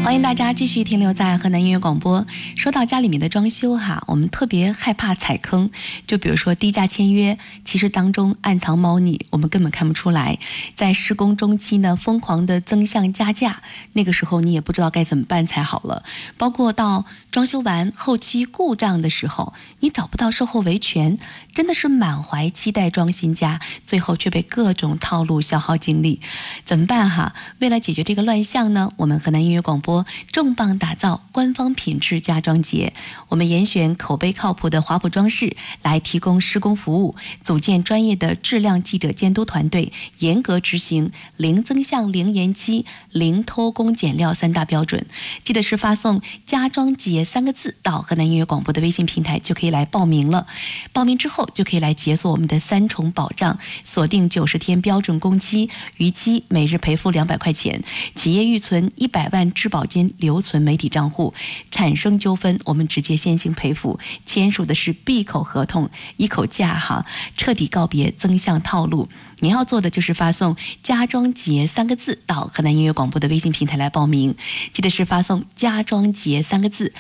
欢迎大家继续停留在河南音乐广播。说到家里面的装修哈，我们特别害怕踩坑，就比如说低价签约，其实当中暗藏猫腻，我们根本看不出来。在施工中期呢，疯狂的增项加价，那个时候你也不知道该怎么办才好了。包括到装修完后期故障的时候，你找不到售后维权，真的是满怀期待装新家，最后却被各种套路消耗精力，怎么办哈？为了解决这个乱象呢，我们河南音乐广播重磅打造官方品质家装节，我们严选口碑靠谱的华普装饰来提供施工服务，组建专业的质量记者监督团队，严格执行零增项、零延期、零偷工减料3大标准。记得是发送家装节3个字到河南音乐广播的微信平台就可以来报名了。报名之后就可以来解锁我们的3重保障，锁定90天标准工期，逾期每日赔付200块钱，企业预存100万质保金留存媒体账户，产生纠纷我们直接先行赔付，签署的是闭口合同，一口价哈，彻底告别增项套路。你要做的就是发送家装节3个字到河南音乐广播的微信平台来报名，记得是发送家装节3个字